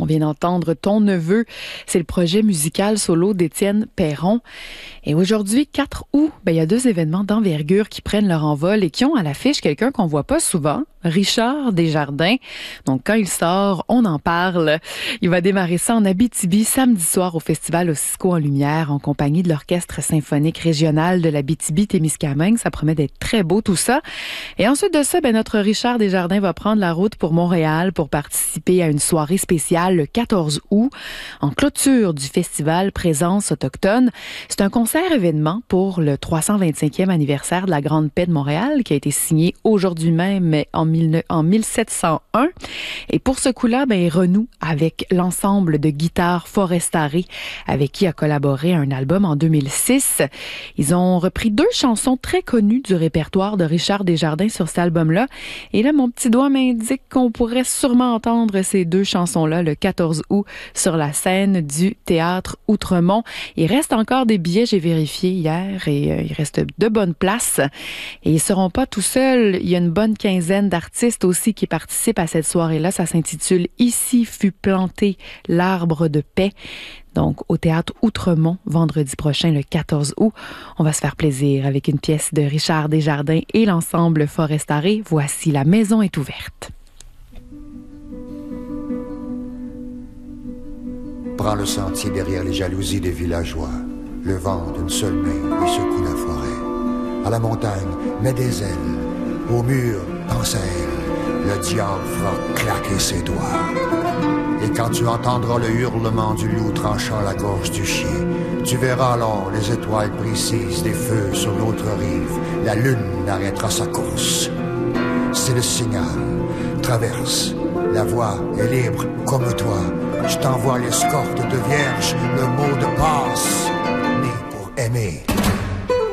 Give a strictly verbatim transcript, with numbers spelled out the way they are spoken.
vient d'entendre Ton neveu. C'est le projet musical solo d'Étienne Perron. Et aujourd'hui, quatre août, ben, il y a deux événements d'envergure qui prennent leur envol et qui ont à l'affiche quelqu'un qu'on voit pas souvent, Richard Desjardins. Donc, quand il sort, on en parle. Il va démarrer ça en Abitibi samedi soir au Festival Ossisco en Lumière en compagnie de l'Orchestre symphonique régional de l'Abitibi-Témiscamingue. Ça promet d'être très beau tout ça. Et ensuite de ça, ben, notre Richard Desjardins va prendre la route pour Montréal pour participer à une soirée spéciale le quatorze août en clôture du festival Présence autochtone. C'est un concert-événement pour le trois cent vingt-cinquième anniversaire de la Grande Paix de Montréal qui a été signé aujourd'hui même en, mille, en mille sept cent un. Et pour ce coup-là, ben, il renoue avec l'ensemble de guitare Forestare avec qui il a collaboré à un album en deux mille six. Ils ont repris deux chansons très connues du répertoire de Richard Desjardins sur cet album-là. Et là, mon petit doigt m'indique qu'on pourrait sûrement entendre ces deux chansons-là le quatorze août sur la scène du Théâtre Outremont. Il reste encore des billets, j'ai vérifié hier, et euh, il reste de bonnes places. Et ils seront pas tout seuls. Il y a une bonne quinzaine d'artistes aussi qui participent à cette soirée-là. Ça s'intitule « Ici fut planté l'arbre de paix ». Donc, au Théâtre Outremont, vendredi prochain, le quatorze août. On va se faire plaisir avec une pièce de Richard Desjardins et l'ensemble Forestare. Voici « La maison est ouverte ». Prends le sentier derrière les jalousies des villageois. Le vent d'une seule main lui secoue la forêt. À la montagne, mets des ailes. Au mur, pense à elle. Le diable fera claquer ses doigts. Et quand tu entendras le hurlement du loup tranchant la gorge du chien, tu verras alors les étoiles précises des feux sur l'autre rive. La lune arrêtera sa course. C'est le signal. Traverse. La voie est libre comme toi. Je t'envoie l'escorte de vierge, le mot de passe. Né pour aimer.